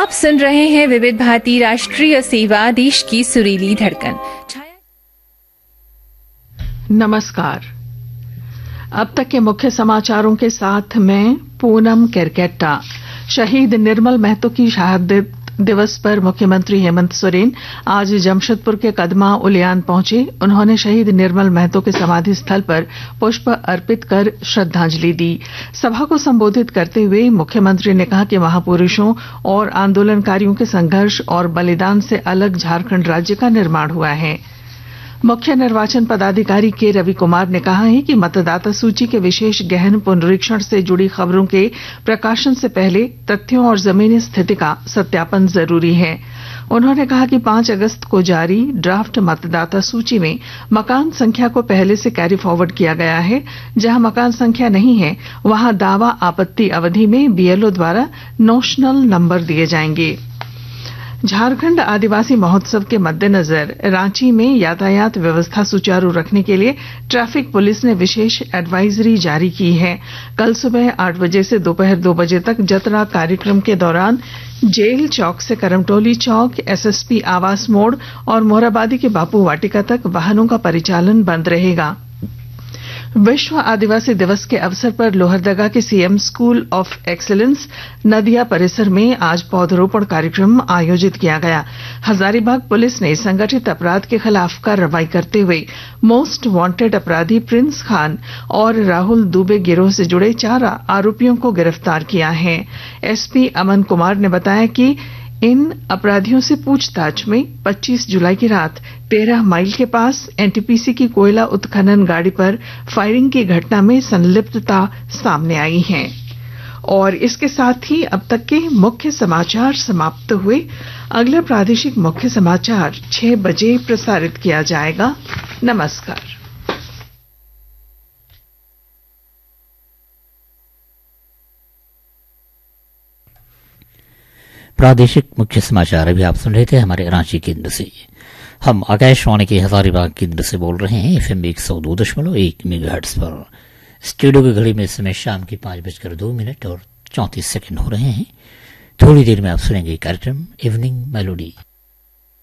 आप सुन रहे हैं विविध भारती राष्ट्रीय सेवा, देश की सुरीली धड़कन। नमस्कार। अब तक के मुख्य समाचारों के साथ मैं पूनम केरकेट्टा। शहीद निर्मल महतो की शहादत दिवस पर मुख्यमंत्री हेमंत सोरेन आज जमशेदपुर के कदमा उलियान पहुंचे। उन्होंने शहीद निर्मल महतो के समाधि स्थल पर पुष्प अर्पित कर श्रद्धांजलि दी। सभा को संबोधित करते हुए मुख्यमंत्री ने कहा कि महापुरुषों और आंदोलनकारियों के संघर्ष और बलिदान से अलग झारखंड राज्य का निर्माण हुआ है। मुख्य निर्वाचन पदाधिकारी के रवि कुमार ने कहा है कि मतदाता सूची के विशेष गहन पुनरीक्षण से जुड़ी खबरों के प्रकाशन से पहले तथ्यों और जमीनी स्थिति का सत्यापन जरूरी है। उन्होंने कहा कि 5 अगस्त को जारी ड्राफ्ट मतदाता सूची में मकान संख्या को पहले से कैरी फॉरवर्ड किया गया है। जहां मकान संख्या नहीं है वहां दावा आपत्ति अवधि में बीएलओ द्वारा नोशनल नंबर दिए जाएंगे। झारखंड आदिवासी महोत्सव के मद्देनजर रांची में यातायात व्यवस्था सुचारू रखने के लिए ट्रैफिक पुलिस ने विशेष एडवाइजरी जारी की है। कल सुबह 8 बजे से दोपहर 2 बजे तक जतरा कार्यक्रम के दौरान जेल चौक से करमटोली चौक, एसएसपी आवास मोड़ और मोराबादी के बापू वाटिका तक वाहनों का परिचालन बंद रहेगा। विश्व आदिवासी दिवस के अवसर पर लोहरदगा के सीएम स्कूल ऑफ एक्सीलेंस नदिया परिसर में आज पौधरोपण कार्यक्रम आयोजित किया गया। हजारीबाग पुलिस ने संगठित अपराध के खिलाफ कार्रवाई करते हुए मोस्ट वांटेड अपराधी प्रिंस खान और राहुल दुबे गिरोह से जुड़े 4 आरोपियों को गिरफ्तार किया है। एसपी अमन कुमार ने बताया कि इन अपराधियों से पूछताछ में 25 जुलाई की रात 13 माइल के पास एनटीपीसी की कोयला उत्खनन गाड़ी पर फायरिंग की घटना में संलिप्तता सामने आई है। और इसके साथ ही अब तक के मुख्य समाचार समाप्त हुए। अगला प्रादेशिक मुख्य समाचार 6 बजे प्रसारित किया जाएगा। नमस्कार। प्रादेशिक मुख्य समाचार अभी आप सुन रहे थे हमारे रांची केंद्र से। हम आकाशवाणी के हजारीबाग केंद्र से बोल रहे हैं एफएम 102.1 मेगाहर्ट्ज पर। स्टूडियो की घड़ी में इस समय शाम के 5:02 और 34 सेकंड हो रहे हैं। थोड़ी देर में आप सुनेंगे कार्यक्रम इवनिंग मेलोडी।